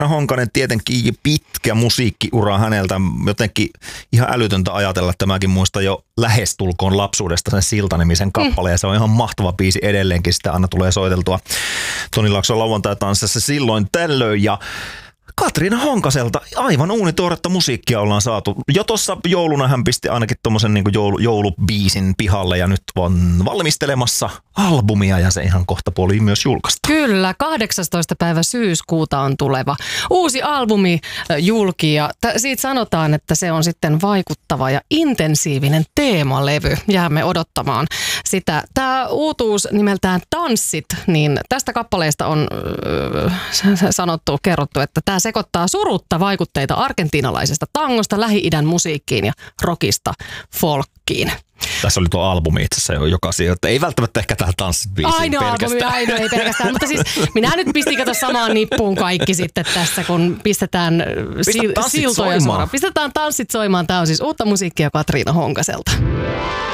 Honkanen tietenkin pitkä musiikkiura häneltä, jotenkin ihan älytöntä ajatella. Tämäkin muista jo lähestulkoon lapsuudesta sen Silta-nimisen kappaleen. Se on ihan mahtava biisi edelleenkin, sitä aina tulee soiteltua Toni Laakson lauantai-tanssissa silloin tällöin. Ja Katriina Honkaselta aivan uunituoretta musiikkia ollaan saatu. Jo tuossa jouluna hän pisti ainakin tommosen niin joulubiisin pihalle ja nyt on valmistelemassa albumia ja se ihan kohta puoliin myös julkaista. Kyllä, 18. päivä syyskuuta on tuleva uusi albumi julki ja siitä sanotaan, että se on sitten vaikuttava ja intensiivinen teemalevy. Jäämme odottamaan sitä. Tämä uutuus nimeltään Tanssit, niin tästä kappaleesta on kerrottu, että tämä sekoittaa surutta vaikutteita argentiinalaisesta tangosta, Lähi-idän musiikkiin ja rockista folkkiin. Tässä oli tuo albumi itse asiassa, joka sijoittaa. Ei välttämättä ehkä tähän tanssibiisiin pelkästään. Ainoa ei pelkästään, mutta siis minä nyt pistin kato samaan nippuun kaikki sitten tässä, kun pistetään siltoja suoraan. Pistetään tanssit soimaan. Tämä on siis uutta musiikkia Katriina Honkaselta.